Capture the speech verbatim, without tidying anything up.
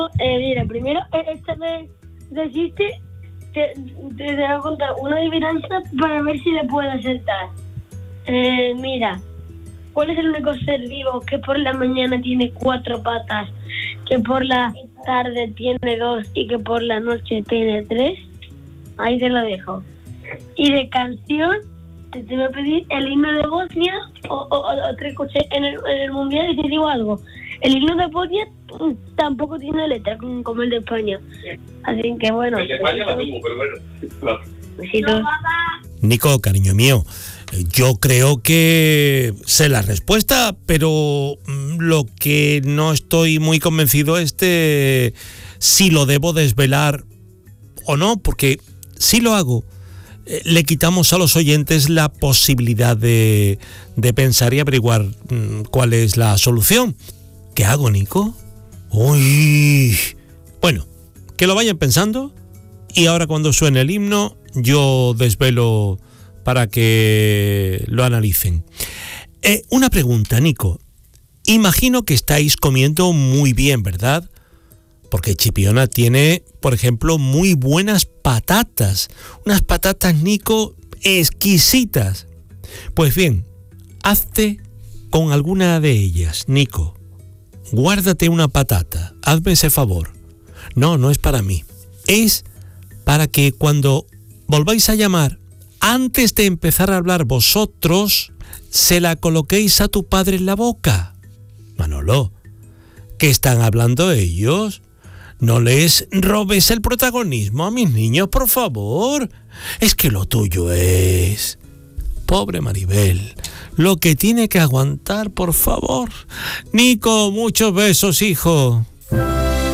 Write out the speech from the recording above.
Eh, mira, primero, esta vez deciste, te, te, te voy a contar una adivinanza para ver si le puedo acertar. Eh, mira, ¿cuál es el único ser vivo que por la mañana tiene cuatro patas, que por la tarde tiene dos y que por la noche tiene tres? Ahí te lo dejo. Y de canción, te, te voy a pedir el himno de Bosnia, o, o, o te escuché en el, en el mundial y te digo algo. El himno de Bosnia tampoco tiene letra como el de España. Así que bueno. El de España la tuvo, pero bueno. Besitos. Nico, cariño mío, yo creo que sé la respuesta, pero lo que no estoy muy convencido es de si lo debo desvelar o no, porque si lo hago, le quitamos a los oyentes la posibilidad de, de pensar y averiguar cuál es la solución. ¿Qué hago, Nico? Uy. Bueno, que lo vayan pensando y ahora cuando suene el himno yo desvelo para que lo analicen. Eh, una pregunta, Nico. Imagino que estáis comiendo muy bien, ¿verdad? Porque Chipiona tiene, por ejemplo, muy buenas patatas. Unas patatas, Nico, exquisitas. Pues bien, hazte con alguna de ellas, Nico. Guárdate una patata, hazme ese favor. No, no es para mí. Es para que cuando volváis a llamar, antes de empezar a hablar vosotros, se la coloquéis a tu padre en la boca. Manolo, ¿qué están hablando ellos? No les robes el protagonismo a mis niños, por favor. Es que lo tuyo es... Pobre Maribel, lo que tiene que aguantar, por favor. Nico, muchos besos, hijo.